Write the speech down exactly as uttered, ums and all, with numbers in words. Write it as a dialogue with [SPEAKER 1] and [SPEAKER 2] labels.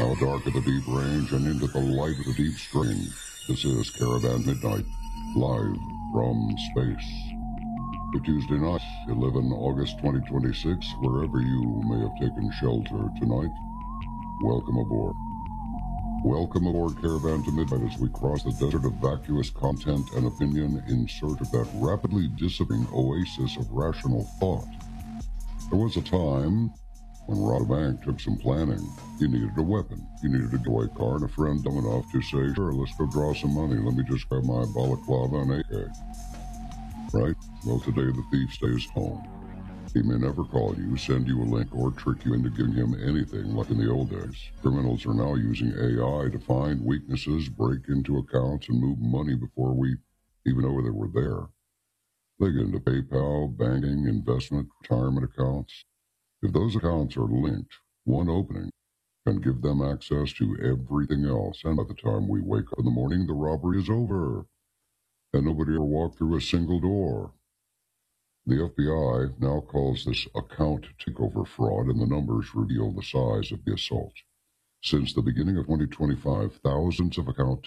[SPEAKER 1] Out dark of the deep range and into the light of the deep stream, this is Caravan Midnight, live from space. For Tuesday night, eleven August twenty twenty-six, wherever you may have taken shelter tonight, welcome aboard. Welcome aboard Caravan to Midnight as we cross the desert of vacuous content and opinion in search of that rapidly dissipating oasis of rational thought. There was a time when Rob Bank took some planning. He needed a weapon. He needed a getaway car and a friend dumb enough to say, sure, let's go draw some money. Let me just grab my balaclava and A K. Right? Well, today the thief stays home. He may never call you, send you a link, or trick you into giving him anything like in the old days. Criminals are now using A I to find weaknesses, break into accounts, and move money before we even know they were there. They get into PayPal, banking, investment, retirement accounts. If those accounts are linked, one opening can give them access to everything else, and by the time we wake up in the morning, the robbery is over, and nobody ever walked through a single door. The F B I now calls this account takeover fraud, and the numbers reveal the size of the assault. Since the beginning of twenty twenty-five, thousands of account